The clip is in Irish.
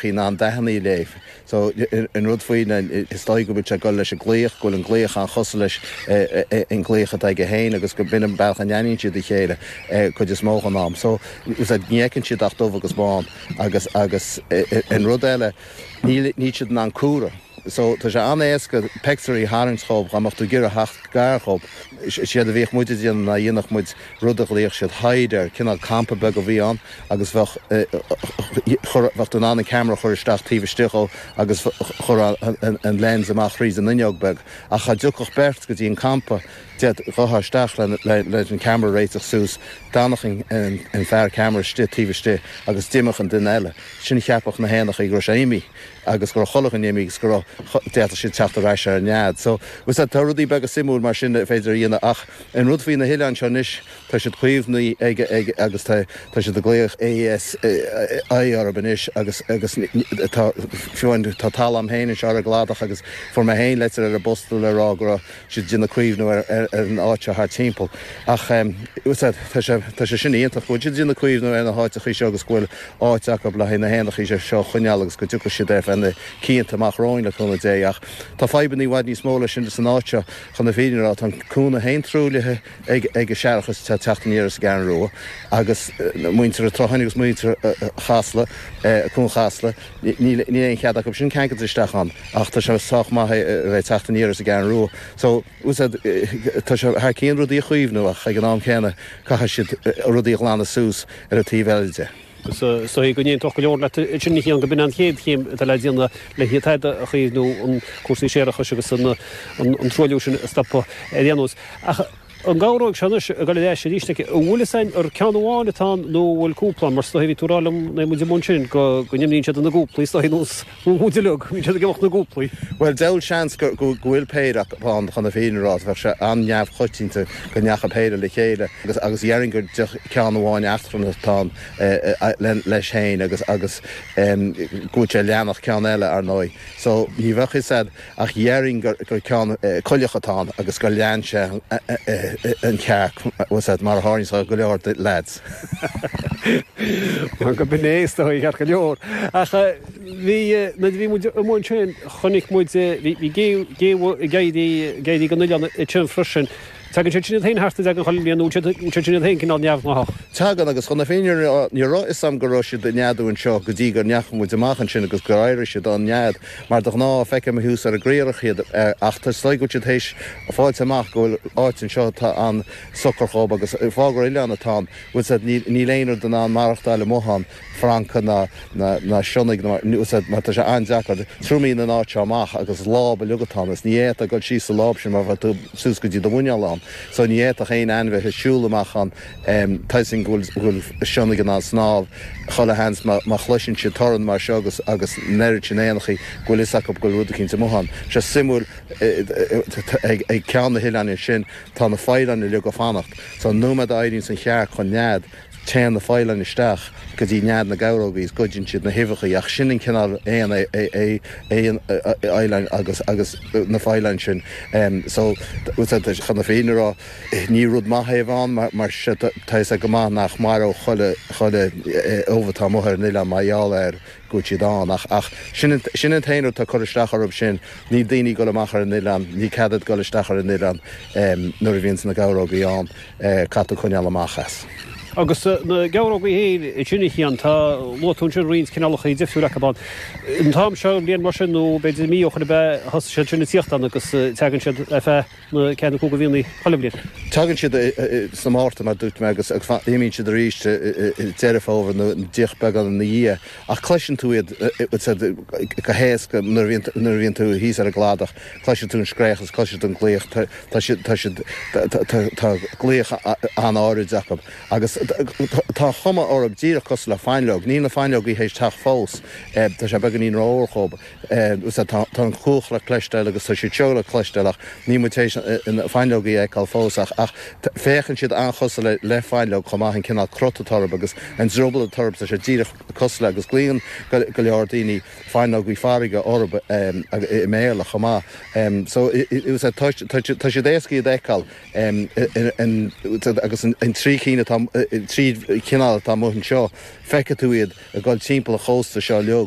gléochaí ná an dehannaí léh. So in rud faoine is stáid go bit se go leis a gléoch goil an gléoch an chosa leis in gléocha ag go héin agus go bin an bailch an janin siad i chéile chud is mócha nám. So is a gnécinn siad ach dómh agus bán agus in rud eile ní siad an cúra. So tá sé anéasca pectorí haringschób amach tú gur a hacht garchób. Siad a bhíh muide díana na dhéanach muid rudach léoch siad haidir cinál campa be go bhí an agus bheith tú ná na camera chuir isteach tíomh stichó agus chur an lens amach rís an inneog beg. A cha dúchach bert go dtí an campa dead gothaisteach le an camera réiteach sús dánach in fear camera tíomh sti agus dimach an den eile. Sin cheapach na hénach i gros éimi agus gur cholach an éimi gus gur déata si teachta reise ar nead. So was a rudí beg a simú mar sin féidir dhéana ach an rud faoin na hiileán seo níis tá si chuomhnaí agus tá si do gléoch AS ar banis agus fiúin tá tal am héine se ar a gládach agus for me héin letar ar a bostal le rá gur si dina chuomhnú ar an áte haar timppel. Ach tá sé sin íontach go dina chuomhnú ar na háte chi seo agus ghfuil áteach go le na hénach í seo chuneal agus go dúcha si déh na cínta amach roiinna chuna dé ach tá feibanní bhaid ní smóla sin san áte chuna féidirrá an cúna héin trúlathe ag a seachas te teachtaníras gan roa agus muintear a trochainnigus muintear chasla cún chasla ní éon cheadach go sin ceancad isteachán ach tá se soach maithe bheith teachtaníras gan roa. So tá se th cían rudí chuomhnú ach ag an ná chéna caitha siad rudí lána sús ar a tíhheide. So go níon toch go leor le sin an go bin an chéad chéim le díanana le hiad a chuú an cuasaí séirecha agus an troiliú sin stoppa déanús. An gáróg seanis a gal éis ríiste bhfuilsain ar ceanháin atá nó bhfuil cúpla mar sto hí túrálam na muidir sin go nimníonn siad an na gúplaí sto híús múideach ní siad gach na gúplaí. Well deil seans go bhfuil péireach pán chuna féinrá bheit se anneamh chutínta go neacha péire le chéile agus dhearingur ceanháin eachtrana atá leis héin agus gúte leannach cean eile ar nói. So ní bhecha said ach dhearingur gur coileachatá agus go leanse an ceach was mar háirn sa go leor lads. Mar go benéis go leor. Bhí na bhí mún sin chonig muid bhí géidí go nuile tin frisin. Tagan sé sin héin harta ag an choíonú sin héin cin neamh. Tagan agus chuna féidir nírá is sam goró si de neadún seo go dtí gur neachcha muid amachchan sin agus go éiri si don nead, mar do ná feice a hús ar a gréirechiad ach tá slá go hééis a fáilte amach gohfuil áitin seo tá an socarchób agus fágur ileannatá bhfuil ní léonar den an marachtáile móhan Franca na sionig mar tá sé andeachar trúmí na áte amach agus láb a lugatánas ní éit a go sí sa láb sin mar bheit sús go dtí do bhuiineán. So ní éach chéin anbheith siúlaachchan taisin ghfuil sionig an snáb chola hens má chluisin si toran mar seo agus neir sin éanachaí ghfuil isach go rudacinn sa móhan. Se simú ag ceanna hiileanna sin tá na fáileanna le go fannacht. So nómad éiríonn san chear chun nead tean na fáileanna isteach go dtí nead na gabhrógaí gudjin siad na hifachaí ach sinning cinál éon eilein agus na fáilein sin. So chuna féinrá ní rud maithe bhán mar táis a go má nach mar ó chuile óbhatá mthir níile maiall ar gútí dá ach sin tainú tá choristeach arb sin ní daoine go amachar in Ilan, ní cadad go isteachar in Ilan nuair a bhíonn na gabhrógaí an catú chuineal amachchas. Agus na gabhrógaí héin sinna chéan tá lóún sin rins cinálach í difriú leán. An tám seo líon mar sin nó beidir míochna be has sé sinna tíochtán agus tegann siad fe na ceanna cúga bhíonnaí chobliad. Tegann siad sa máta mar dút me agus éíonn siad a ríiste deirefáhar na ddíochbe an na dhé ach chluisin tú iad go héas go nuair bhíonn tú híos ar a gládach chluisin tú an scréchas chluisin tú an gléoch tá gléoch an áid Jacob agus tá chuma orb díra cos le feinleog, ní na feinleog í hééis teach fós tá sé began íon óchob tá an chuch le cléisteil agus tá sé teola cléisteach ní mutéis in feinleogí ag fósach ach féchann siad anchosa le feinleog chumach an cinál crotatarb agus an drobal tarb sa sé díra cos le agus glíon go leor daoine feinleogí farige orb i méle chumá. So tá sé déascí déáil agus an trí cíine tríd cinál tá muthan seo feice tú iad a gáil timppla a chósta seo leog